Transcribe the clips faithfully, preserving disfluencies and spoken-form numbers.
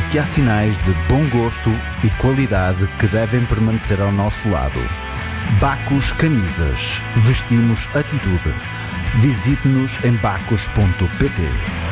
que há sinais de bom gosto e qualidade que devem permanecer ao nosso lado. Bacos Camisas. Vestimos atitude. Visite-nos em bacos ponto pt.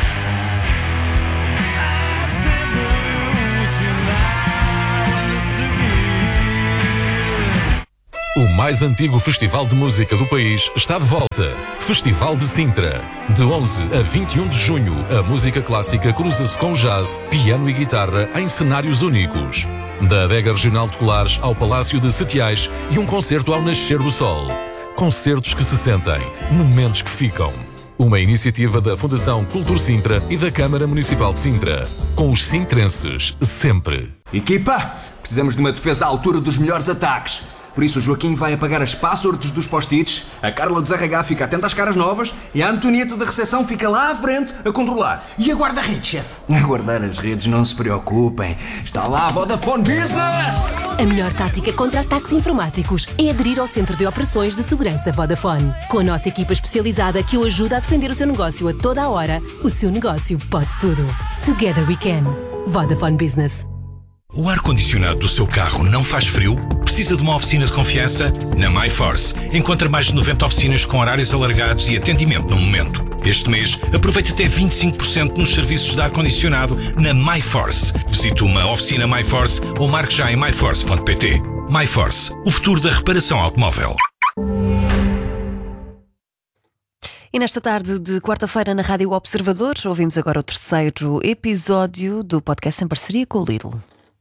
O mais antigo festival de música do país está de volta. Festival de Sintra. De onze a vinte e um de junho, a música clássica cruza-se com jazz, piano e guitarra em cenários únicos. Da adega regional de Colares ao Palácio de Setiais e um concerto ao nascer do sol. Concertos que se sentem, momentos que ficam. Uma iniciativa da Fundação Cultura Sintra e da Câmara Municipal de Sintra. Com os sintrenses, sempre. Equipa, precisamos de uma defesa à altura dos melhores ataques. Por isso o Joaquim vai apagar as passwords dos post-its, a Carla dos R H fica atenta às caras novas e a Antonieta da recepção fica lá à frente a controlar. E a guarda-redes, chefe? A guardar as redes, não se preocupem. Está lá a Vodafone Business! A melhor tática contra ataques informáticos é aderir ao Centro de Operações de Segurança Vodafone. Com a nossa equipa especializada que o ajuda a defender o seu negócio a toda a hora, o seu negócio pode tudo. Together we can. Vodafone Business. O ar-condicionado do seu carro não faz frio? Precisa de uma oficina de confiança? Na MyForce. Encontra mais de noventa oficinas com horários alargados e atendimento no momento. Este mês, aproveite até vinte e cinco por cento nos serviços de ar-condicionado na MyForce. Visite uma oficina MyForce ou marque já em my force ponto pt. MyForce, o futuro da reparação automóvel. E nesta tarde de quarta-feira na Rádio Observador, ouvimos agora o terceiro episódio do podcast em parceria com o Lidl.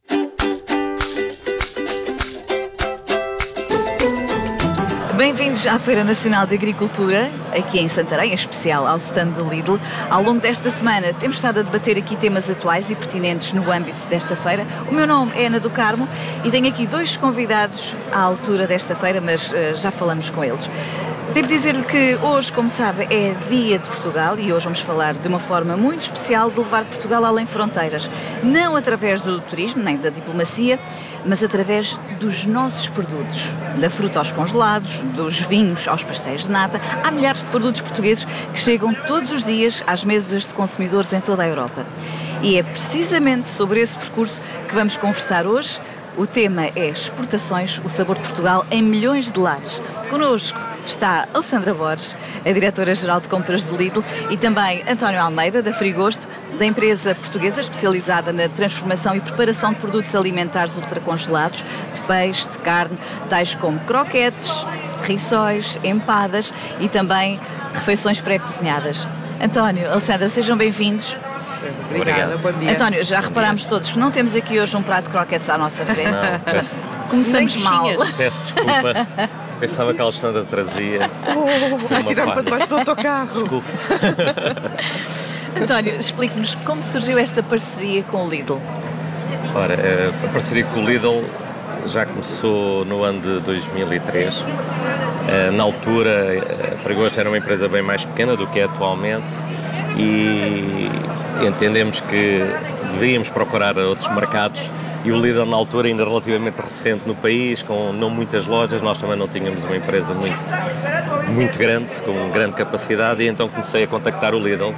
Bem-vindos à Feira Nacional de Agricultura, aqui em Santarém, em especial ao stand do Lidl. Ao longo desta semana temos estado a debater aqui temas atuais e pertinentes no âmbito desta feira. O meu nome é Ana do Carmo e tenho aqui dois convidados à altura desta feira, mas uh, já falamos com eles. Devo dizer-lhe que hoje, como sabe, é Dia de Portugal e hoje vamos falar de uma forma muito especial de levar Portugal além fronteiras. Não através do turismo, nem da diplomacia, mas através dos nossos produtos. Da fruta aos congelados, dos vinhos aos pastéis de nata. Há milhares de produtos portugueses que chegam todos os dias às mesas de consumidores em toda a Europa. E é precisamente sobre esse percurso que vamos conversar hoje. O tema é exportações, o sabor de Portugal em milhões de lares. Connosco está Alexandra Borges, a diretora-geral de compras do Lidl, e também António Almeida, da Frigosto, da empresa portuguesa especializada na transformação e preparação de produtos alimentares ultracongelados, de peixe, de carne, tais como croquetes, rissóis, empadas e também refeições pré-cozinhadas. António, Alexandra, sejam bem-vindos. Obrigada, bom dia. António, já reparámos todos que não temos aqui hoje um prato de croquetes à nossa frente. Não, peço, Começamos mal. peço desculpa. Pensava que a Alexandra trazia. Oh, vai tirar para debaixo do autocarro. Desculpa. António, explique-nos como surgiu esta parceria com o Lidl. Ora, a parceria com o Lidl já começou no ano de dois mil e três. Na altura, a Frigosto era uma empresa bem mais pequena do que é atualmente e entendemos que devíamos procurar outros mercados. E o Lidl, na altura, ainda relativamente recente no país, com não muitas lojas, nós também não tínhamos uma empresa muito, muito grande, com grande capacidade, e então comecei a contactar o Lidl. Uh,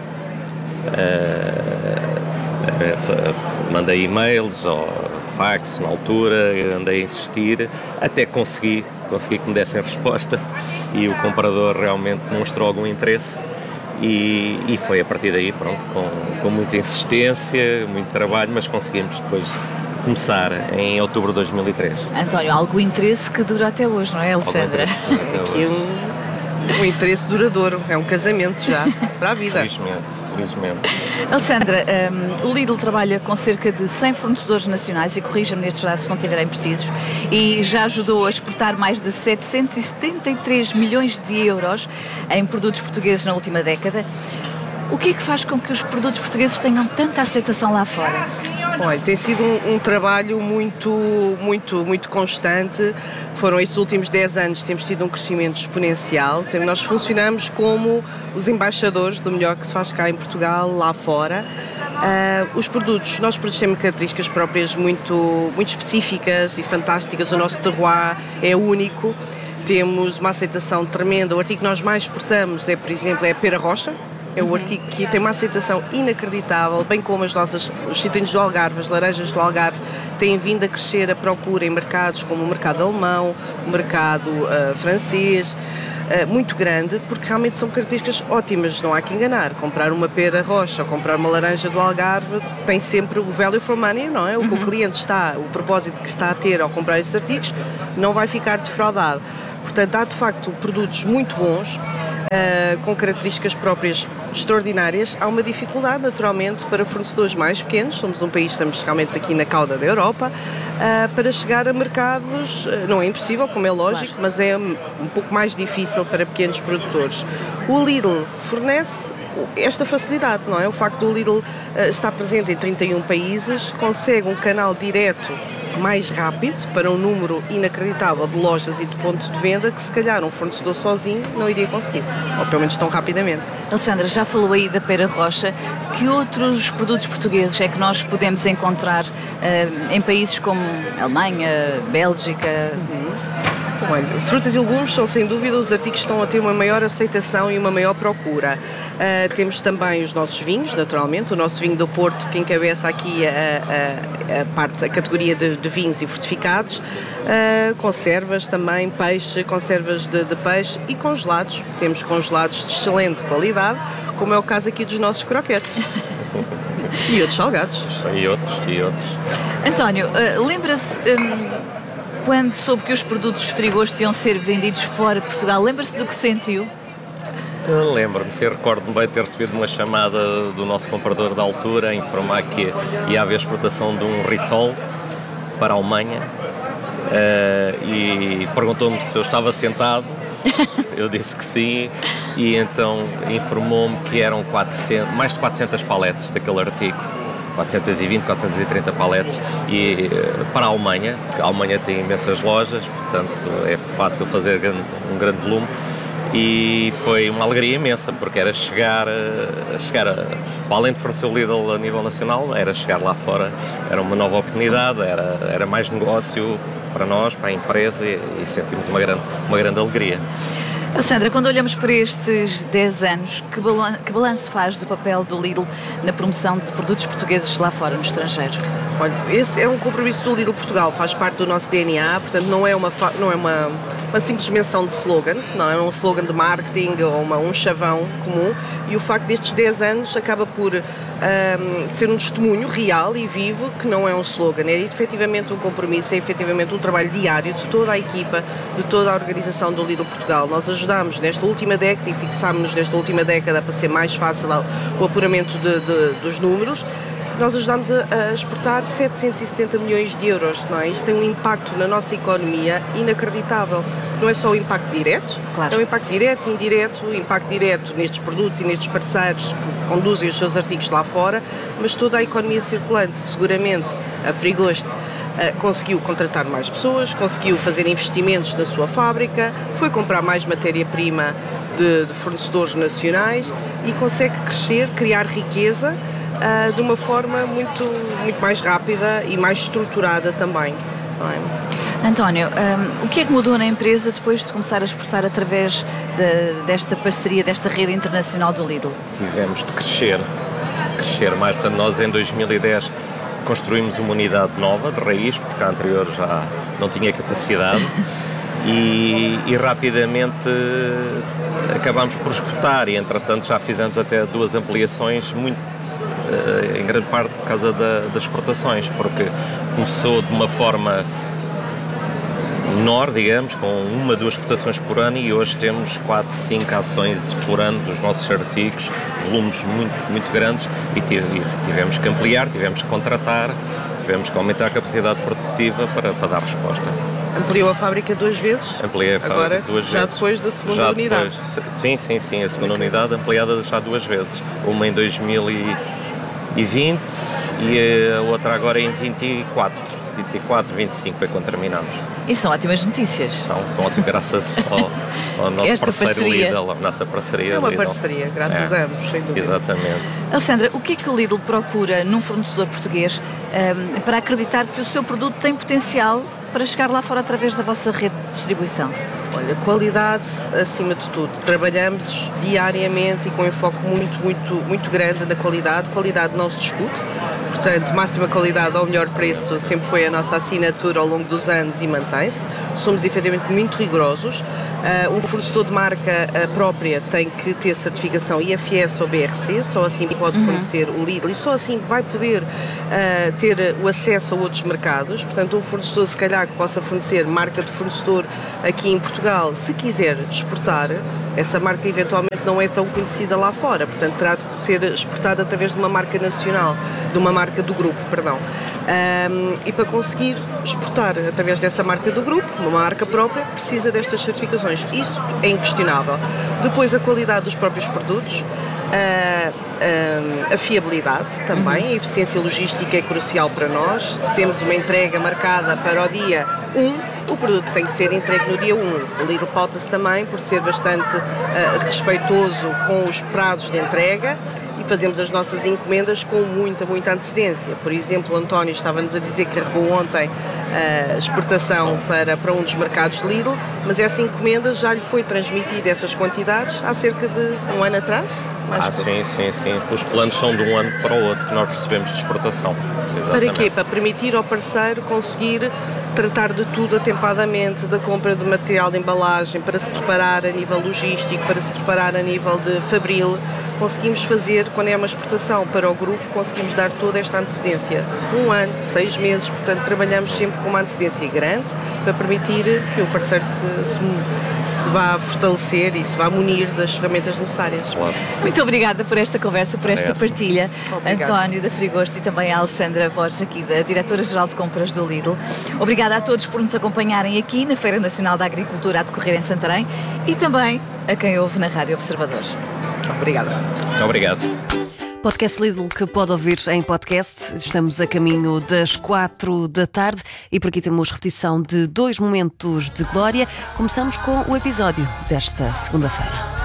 uh, mandei e-mails ou fax na altura, andei a insistir, até consegui, consegui que me dessem resposta, e o comprador realmente mostrou algum interesse. E, e foi a partir daí, pronto, com, com muita insistência, muito trabalho, mas conseguimos depois começar em outubro de dois mil e três. António, algo interesse que dura até hoje, não é, Alexandra? Aqui um, um interesse duradouro, é um casamento já, para a vida. Felizmente, felizmente. Alexandra, um, o Lidl trabalha com cerca de cem fornecedores nacionais, e corrija-me nestes dados se não estiverem precisos, e já ajudou a exportar mais de setecentos e setenta e três milhões de euros em produtos portugueses na última década. O que é que faz com que os produtos portugueses tenham tanta aceitação lá fora? Olha, tem sido um, um trabalho muito, muito, muito constante. Foram estes últimos dez anos, temos tido um crescimento exponencial. Nós funcionamos como os embaixadores do melhor que se faz cá em Portugal, lá fora. Uh, os produtos, os nossos produtos têm características próprias muito, muito específicas e fantásticas. O nosso terroir é único. Temos uma aceitação tremenda. O artigo que nós mais exportamos é, por exemplo, é a pera rocha. É o artigo que tem uma aceitação inacreditável, bem como as nossas, os citrinhos do Algarve, as laranjas do Algarve, têm vindo a crescer a procura em mercados como o mercado alemão, o mercado uh, francês, uh, muito grande, porque realmente são características ótimas, não há que enganar. Comprar uma pera roxa ou comprar uma laranja do Algarve tem sempre o value for money, não é? O que uhum. o cliente está, o propósito que está a ter ao comprar esses artigos, não vai ficar defraudado. Portanto, há de facto produtos muito bons, uh, com características próprias extraordinárias. Há uma dificuldade, naturalmente, para fornecedores mais pequenos, somos um país, estamos realmente aqui na cauda da Europa, uh, para chegar a mercados, uh, não é impossível, como é lógico, claro. Mas é um, um pouco mais difícil para pequenos produtores. O Lidl fornece esta facilidade, não é? O facto do Lidl uh, estar presente em trinta e um países, consegue um canal direto mais rápido para um número inacreditável de lojas e de pontos de venda que se calhar um fornecedor sozinho não iria conseguir, ou pelo menos tão rapidamente. Alexandra, já falou aí da pera roxa. Que outros produtos portugueses é que nós podemos encontrar uh, em países como Alemanha, Bélgica? Uhum. Olha, frutas e legumes são sem dúvida os artigos que estão a ter uma maior aceitação e uma maior procura. Uh, temos também os nossos vinhos, naturalmente, o nosso vinho do Porto que encabeça aqui a, a, a, parte, a categoria de, de vinhos e fortificados, uh, conservas também, peixe, conservas de, de peixe e congelados. Temos congelados de excelente qualidade, como é o caso aqui dos nossos croquetes. E outros salgados. E outros, e outros. António, uh, lembra-se... Um... Quando soube que os produtos frigoríficos iam ser vendidos fora de Portugal, lembra-se do que sentiu? Lembro-me, se recordo-me bem ter recebido uma chamada do nosso comprador da altura a informar que ia haver exportação de um Rissol para a Alemanha uh, e perguntou-me se eu estava sentado. Eu disse que sim e então informou-me que eram quatrocentos, mais de quatrocentas paletes daquele artigo. quatrocentos e vinte, quatrocentos e trinta paletes e para a Alemanha, que a Alemanha tem imensas lojas, portanto é fácil fazer um grande volume e foi uma alegria imensa porque era chegar, a, chegar a, além de fornecer o Lidl a nível nacional, era chegar lá fora, era uma nova oportunidade, era, era mais negócio para nós, para a empresa e, e sentimos uma grande, uma grande alegria. Alexandra, quando olhamos para estes dez anos, que balanço, que balanço faz do papel do Lidl na promoção de produtos portugueses lá fora, no estrangeiro? Olha, esse é um compromisso do Lidl Portugal, faz parte do nosso D N A, portanto não é uma, não é uma, uma simples menção de slogan, não é um slogan de marketing ou uma, um chavão comum, e o facto destes dez anos acaba por um, ser um testemunho real e vivo, que não é um slogan, é efetivamente um compromisso, é efetivamente um trabalho diário de toda a equipa, de toda a organização do Lidl Portugal. Nós ajudámos nesta última década e fixámos-nos nesta última década para ser mais fácil o apuramento de, de, dos números. Nós ajudámos a, a exportar setecentos e setenta milhões de euros, não é? Isto tem um impacto na nossa economia inacreditável. Não é só o impacto direto, claro. É o impacto direto e indireto, o impacto direto nestes produtos e nestes parceiros que conduzem os seus artigos lá fora, mas toda a economia circulante. Seguramente a Frigoste uh, conseguiu contratar mais pessoas, conseguiu fazer investimentos na sua fábrica, foi comprar mais matéria-prima de, de fornecedores nacionais e consegue crescer, criar riqueza Uh, de uma forma muito, muito mais rápida e mais estruturada também. Não é? António, um, o que é que mudou na empresa depois de começar a exportar através de, desta parceria, desta rede internacional do Lidl? Tivemos de crescer, crescer mais. Portanto, nós em dois mil e dez construímos uma unidade nova de raiz, porque a anterior já não tinha capacidade. E, e rapidamente acabámos por esgotar e entretanto já fizemos até duas ampliações muito, em grande parte por causa da, das exportações, porque começou de uma forma menor, digamos, com uma, duas exportações por ano e hoje temos quatro, cinco ações por ano dos nossos artigos, volumes muito, muito grandes e tivemos que ampliar, tivemos que contratar, tivemos que aumentar a capacidade produtiva para, para dar resposta. Ampliou a fábrica duas vezes? Ampliei a fábrica Agora, duas já vezes. depois da segunda já unidade? Depois, sim, sim, sim, a segunda okay. unidade ampliada já duas vezes. Uma em dois mil e vinte e a outra agora em vinte e quatro. vinte e quatro, vinte e cinco foi quando terminamos. E são ótimas notícias. São, são ótimas, graças ao, ao nosso Esta parceiro parceria. Lidl, a nossa parceria. É uma Lidl. parceria, graças é. a ambos, sem dúvida. Exatamente. Alexandra, o que é que o Lidl procura num fornecedor português um, para acreditar que o seu produto tem potencial para chegar lá fora através da vossa rede de distribuição? Olha, Olha, qualidade acima de tudo. Trabalhamos diariamente e com um enfoque muito, muito, muito grande na qualidade. Qualidade não se discute. Portanto, máxima qualidade ao melhor preço sempre foi a nossa assinatura ao longo dos anos e mantém-se. Somos efetivamente muito rigorosos. Uh, um fornecedor de marca uh, própria tem que ter certificação I F S ou B R C, só assim pode fornecer uhum. o Lidl e só assim vai poder uh, ter o acesso a outros mercados. Portanto, um fornecedor, se calhar, que possa fornecer marca de fornecedor aqui em Portugal, se quiser exportar, essa marca eventualmente não é tão conhecida lá fora, portanto terá de ser exportada através de uma marca nacional, de uma marca do grupo, perdão. Um, e para conseguir exportar através dessa marca do grupo, uma marca própria, precisa destas certificações. Isso é inquestionável. Depois, a qualidade dos próprios produtos, a, a, a fiabilidade também, a eficiência logística é crucial para nós. Se temos uma entrega marcada para o dia um, o produto tem que ser entregue no dia um. O Lidl pauta-se também por ser bastante uh, respeitoso com os prazos de entrega e fazemos as nossas encomendas com muita, muita antecedência. Por exemplo, o António estava-nos a dizer que carregou ontem a uh, exportação para, para um dos mercados de Lidl, mas essa encomenda já lhe foi transmitida, essas quantidades, há cerca de um ano atrás. Mais ah, sim, sim, sim. Os planos são de um ano para o outro que nós recebemos de exportação. Exatamente. Para quê? Para permitir ao parceiro conseguir tratar de tudo atempadamente, da compra de material de embalagem, para se preparar a nível logístico, para se preparar a nível de fabril. Conseguimos fazer, quando é uma exportação para o grupo, conseguimos dar toda esta antecedência. Um ano, seis meses, portanto trabalhamos sempre com uma antecedência grande para permitir que o parceiro se, se, se vá fortalecer e se vá munir das ferramentas necessárias. Claro. Muito obrigada por esta conversa, por esta é partilha. Obrigada. António da Frigosto e também a Alexandra Borges, aqui da Diretora-Geral de Compras do Lidl. Obrigada a todos por nos acompanharem aqui na Feira Nacional da Agricultura a decorrer em Santarém e também a quem ouve na Rádio Observadores. Obrigada. Obrigado. Podcast Lidl que pode ouvir em podcast. Estamos a caminho das quatro da tarde e por aqui temos repetição de dois momentos de glória. Começamos com o episódio desta segunda-feira.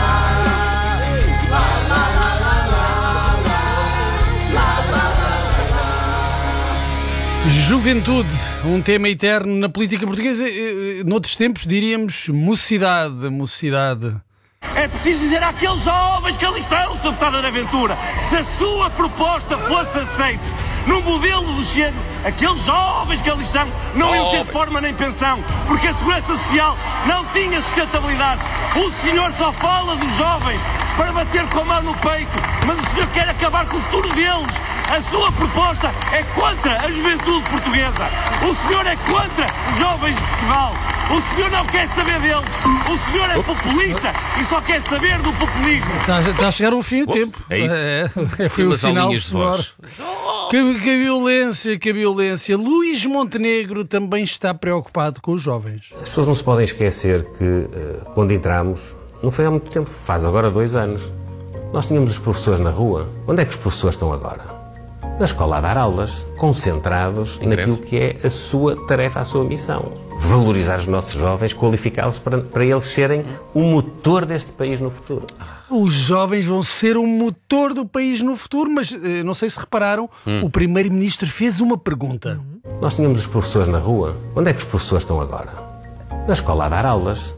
Juventude, um tema eterno na política portuguesa. Noutros tempos diríamos mocidade, mocidade. É preciso dizer àqueles jovens que ali estão, senhor Deputado Aventura, se a sua proposta fosse aceite no modelo do Chego, aqueles jovens que ali estão não iam ter forma nem pensão, porque a Segurança Social não tinha sustentabilidade. O senhor só fala dos jovens para bater com a mão no peito, mas o senhor quer acabar com o futuro deles. A sua proposta é contra a juventude portuguesa. O senhor é contra os jovens de Portugal. O senhor não quer saber deles. O senhor é populista e só quer saber do populismo. Está, está a chegar o fim do tempo. É isso. É, foi o sinal de sonoro. Que, que violência, que violência. Luís Montenegro também está preocupado com os jovens. As pessoas não se podem esquecer que uh, quando entramos, não foi há muito tempo, faz agora dois anos, nós tínhamos os professores na rua. Onde é que os professores estão agora? Na escola a dar aulas, concentrados Incrível. naquilo que é a sua tarefa, a sua missão. Valorizar os nossos jovens, qualificá-los para, para eles serem o motor deste país no futuro. Os jovens vão ser o motor do país no futuro, mas não sei se repararam, hum. o Primeiro-Ministro fez uma pergunta. Nós tínhamos os professores na rua. Onde é que os professores estão agora? Na escola a dar aulas.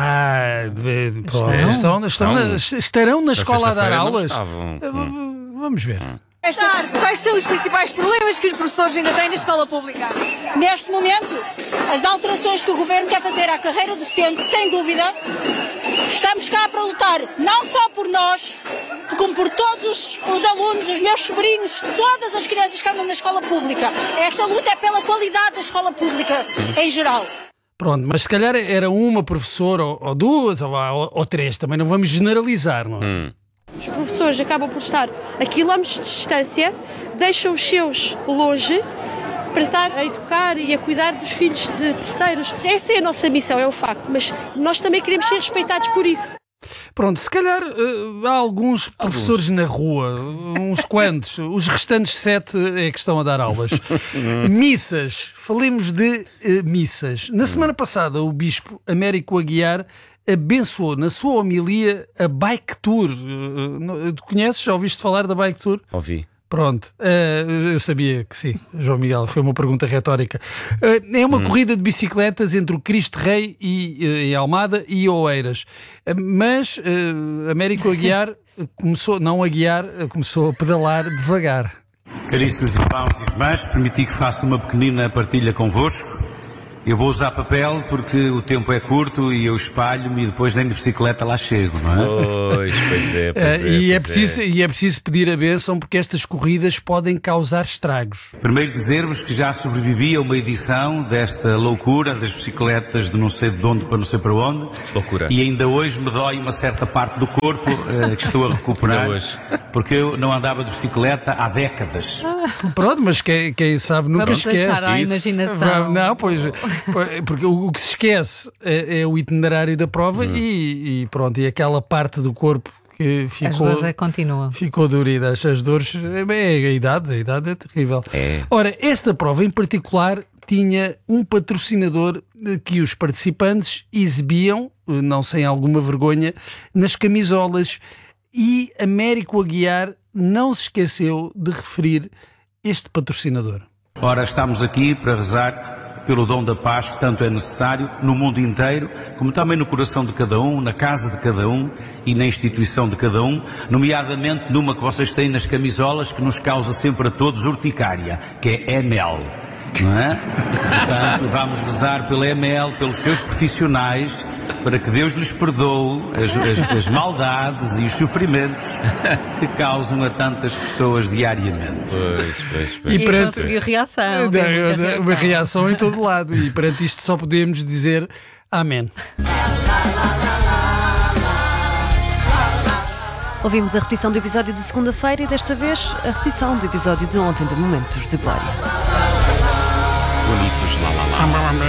Ah, pronto. Estão, estão, estão na, estarão na escola a dar aulas? Hum. Vamos ver. Hum. Quais são os principais problemas que os professores ainda têm na escola pública? Neste momento, as alterações que o Governo quer fazer à carreira docente, sem dúvida, estamos cá para lutar, não só por nós, como por todos os, os alunos, os meus sobrinhos, todas as crianças que andam na escola pública. Esta luta é pela qualidade da escola pública, em geral. Pronto, mas se calhar era uma professora, ou, ou duas, ou, ou, ou três, também não vamos generalizar, não é? Hum. Os professores acabam por estar a quilómetros de distância, deixam os seus longe para estar a educar e a cuidar dos filhos de terceiros. Essa é a nossa missão, é um facto, mas nós também queremos ser respeitados por isso. Pronto, se calhar uh, há alguns professores alguns. na rua, uns quantos, os restantes sete é que estão a dar aulas. Missas, falemos de uh, missas. Na semana passada o Bispo Américo Aguiar abençoou na sua homilia a Bike Tour. Uh, tu conheces? Já ouviste falar da Bike Tour? Ouvi. Pronto, uh, eu sabia que sim, João Miguel, foi uma pergunta retórica. Uh, é uma hum. corrida de bicicletas entre o Cristo Rei e, uh, em Almada e Oeiras. Uh, mas uh, Américo Aguiar começou, não a guiar, uh, começou a pedalar devagar. Caríssimos irmãos e irmãs, permiti que faça uma pequenina partilha convosco. Eu vou usar papel porque o tempo é curto e eu espalho-me e depois nem de bicicleta lá chego, não é? Pois, pois é, pois é, uh, e, é pois preciso, é. e é preciso pedir a bênção porque estas corridas podem causar estragos. Primeiro dizer-vos que já sobrevivi a uma edição desta loucura das bicicletas de não sei de onde para não sei para onde. Loucura. E ainda hoje me dói uma certa parte do corpo uh, que estou a recuperar porque eu não andava de bicicleta há décadas. Ah. Pronto, mas quem, quem sabe nunca Vamos esquece. deixar à imaginação. Não, pois, porque o, o que se esquece é, é o itinerário da prova hum. e, e pronto, e aquela parte do corpo que ficou, as dores é, continuam. Ficou dorida. As dores, é, é a idade, a idade é terrível. É. Ora, esta prova em particular tinha um patrocinador que os participantes exibiam, não sem alguma vergonha, nas camisolas, e Américo Aguiar não se esqueceu de referir este patrocinador. Ora, estamos aqui para rezar pelo dom da paz que tanto é necessário no mundo inteiro, como também no coração de cada um, na casa de cada um e na instituição de cada um, nomeadamente numa que vocês têm nas camisolas que nos causa sempre a todos urticária, que é M L. Não é? Portanto, vamos rezar pela M L, pelos seus profissionais, para que Deus lhes perdoe as, as, as maldades e os sofrimentos que causam a tantas pessoas diariamente. Pois, pois, pois. E, e perante... conseguiu reação. Uma reação. Uma reação em todo lado. E perante isto só podemos dizer amém. Ouvimos a repetição do episódio de segunda-feira e desta vez a repetição do episódio de ontem de Momentos de Glória. Bonitos, lá, lá, lá.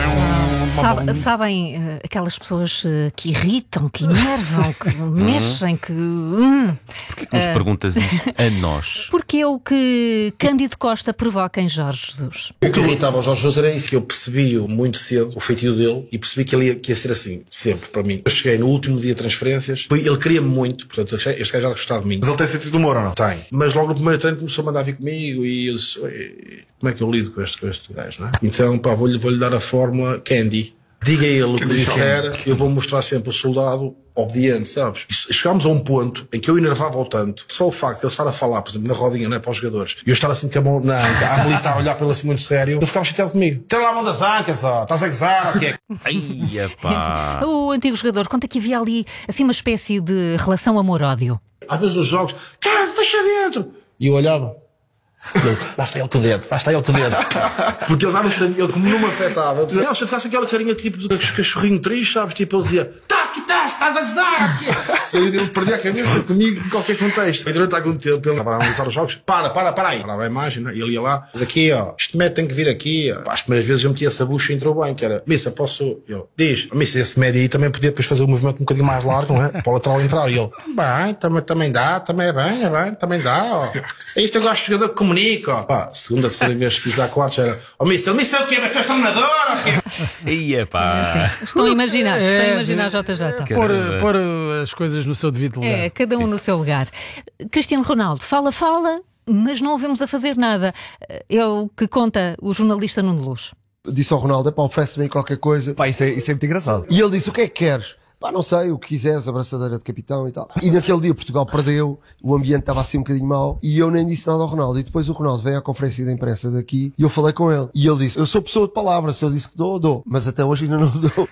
Sabe, sabem, uh, aquelas pessoas uh, que irritam, que enervam, que mexem, que... Hum, Porquê que nos uh, perguntas isso a nós? Porque é o que Cândido Costa provoca em Jorge Jesus. O que irritava o Jorge Jesus era isso, que eu percebi muito cedo o feitio dele e percebi que ele ia, que ia ser assim, sempre, para mim. Eu cheguei no último dia de transferências, ele queria-me muito, portanto, este gajo já gostava de mim. Mas ele tem sentido de humor ou não? Tem. Mas logo no primeiro treino começou a mandar vir comigo e eu disse, como é que eu lido com este, com este gajo, não é? Então, pá, vou-lhe vou-lhe dar a fórmula Candy. Diga ele o que disser, eu vou mostrar sempre o soldado obediente, sabes? E chegámos a um ponto em que eu enervava-o tanto, só o facto de ele estar a falar, por exemplo, na rodinha, não é, para os jogadores, e eu estar assim com a mão na anca, a militar, a olhar para ele assim muito sério, ele ficava chateado comigo. Tem lá a mão das ancas, ó, estás a gozar, o que é? Ai, epá. O antigo jogador conta que havia ali, assim, uma espécie de relação amor-ódio. Às vezes nos jogos, cara, fecha dentro! E eu olhava. Eu, lá está ele com o dedo, lá está ele com o dedo. Porque ele já não sabia, ele como não me afetava. Não, se eu ficasse aquela carinha tipo de cachorrinho triste, sabes? Tipo, ele dizia, tá, aqui estás, estás a gozar. Ele, ele perdia a cabeça comigo em qualquer contexto. E durante algum tempo ele estava a analisar os jogos, para, para, para aí. Parava a imagem, né? E ele ia lá, mas aqui, ó, este médio tem que vir aqui. Ó. As primeiras vezes eu metia essa bucha e entrou bem, que era, Missa, posso. Eu, diz, Missa, esse médio aí também podia depois fazer o movimento um bocadinho mais largo, não é? Para o lateral entrar. E ele, bem, também, também dá, também é bem, é bem, também dá, ó. É isto eu gosto de jogador que comunica, ó. Pá, segunda, terceira vez que fiz à quarta era, ó, Missa, Missa o quê? Mas tu és treinador ou o quê? Ia pá. Estão a imaginar, é, estão a imaginar J J. Pôr, pôr as coisas no seu devido lugar. É, cada um no seu lugar. Cristiano Ronaldo fala, fala, mas não o vemos a fazer nada. É o que conta o jornalista Nuno Luz. Disse ao Ronaldo, pá, oferece-me qualquer coisa. Pá, isso é, isso é muito engraçado. E ele disse, o que é que queres? Pá, não sei, o que quiseres, abraçadeira de capitão e tal. E naquele dia Portugal perdeu, o ambiente estava assim um bocadinho mau, e eu nem disse nada ao Ronaldo. E depois o Ronaldo veio à conferência de imprensa daqui, e eu falei com ele. E ele disse, eu sou pessoa de palavra, se eu disse que dou, dou. Mas até hoje ainda não dou.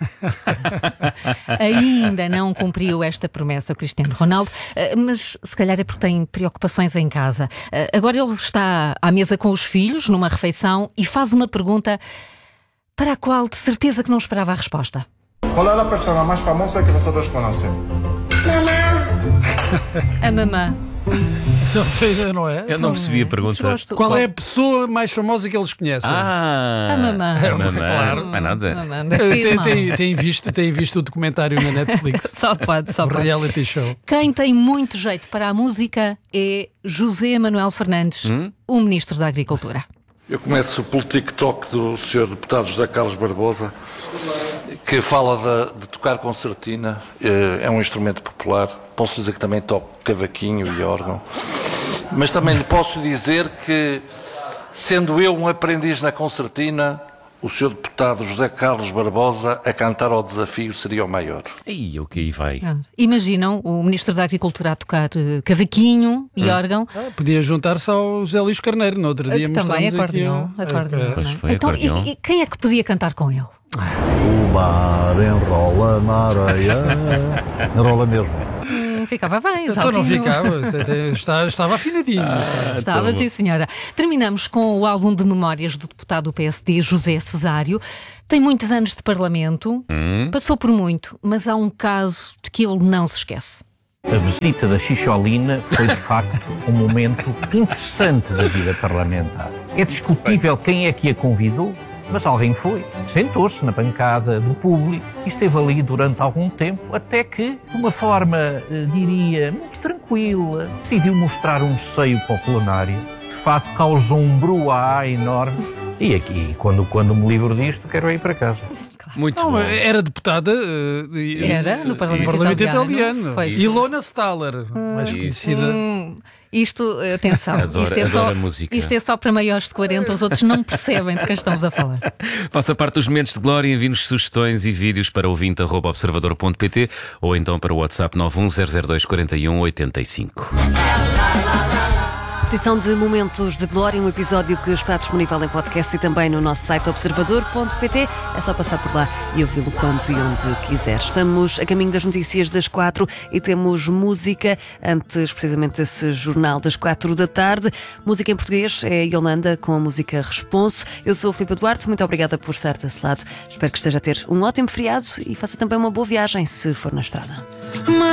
Ainda não cumpriu esta promessa o Cristiano Ronaldo, mas se calhar é porque tem preocupações em casa. Agora ele está à mesa com os filhos, numa refeição, e faz uma pergunta para a qual de certeza que não esperava a resposta. ¿Cuál es la persona más famosa que vosotros conocen? Mamá. A mamã. Não é? Eu não percebi a pergunta. Qual é a pessoa mais famosa que eles conhecem? Ah, a mamã. A mamã, claro. Não é nada. Tem, tem, tem, visto, tem visto o documentário na Netflix. Só pode, só o pode. Reality show. Quem tem muito jeito para a música é José Manuel Fernandes, hum? o Ministro da Agricultura. Eu começo pelo TikTok do senhor Deputado José Carlos Barbosa, que fala de, de tocar concertina, é um instrumento popular. Posso dizer que também toco cavaquinho e órgão. Mas também lhe posso dizer que, sendo eu um aprendiz na concertina, o senhor deputado José Carlos Barbosa a cantar ao desafio seria o maior. E o que aí vai? Ah, imaginam o Ministro da Agricultura a tocar uh, cavaquinho e hum. órgão. Ah, podia juntar-se ao José Luís Carneiro, no outro dia também mostramos acordeão, aqui. acordeão, Pois não é? foi, Então, acordeão. e, e quem é que podia cantar com ele? O mar enrola na areia. Enrola mesmo. Hum, ficava bem, Então não exaltinho. ficava, até- estava, estava afinadinho. Ah, Estava, bom. sim, senhora. Terminamos com o álbum de memórias do deputado do P S D, José Cesário. Tem muitos anos de Parlamento, Hum? passou por muito, mas há um caso de que ele não se esquece. A visita da Xixolina foi, de facto, um momento interessante da vida parlamentar. É discutível quem é que a convidou, mas alguém foi. Sentou-se na bancada do público e esteve ali durante algum tempo, até que, de uma forma, eh, diria, muito tranquila, decidiu mostrar um seio para o plenário. De facto, causou um brouhaha enorme. E aqui, quando, quando me livro disto, quero ir para casa. Muito Não, bom. era deputada uh, e- Era, e- no Parlamento Parlamento Italiano. italiano. Foi. Ilona Staller, mais conhecida. Hum, isto, atenção, Adoro- isto, é adoro só, a música. isto é só para maiores de quarenta, os outros não percebem de que estamos a falar. Faça parte dos momentos de glória, envie-nos sugestões e vídeos para ouvinte arroba observador ponto pt ou então para o WhatsApp nove um zero zero dois quatro um oito cinco. Repetição de Momentos de Glória, um episódio que está disponível em podcast e também no nosso site observador ponto pt. É só passar por lá e ouvi-lo quando e onde quiser. Estamos a caminho das notícias das quatro e temos música antes precisamente desse jornal das quatro da tarde. Música em português é a Yolanda com a música Responso. Eu sou a Filipe Duarte, muito obrigada por estar desse lado. Espero que esteja a ter um ótimo feriado e faça também uma boa viagem se for na estrada.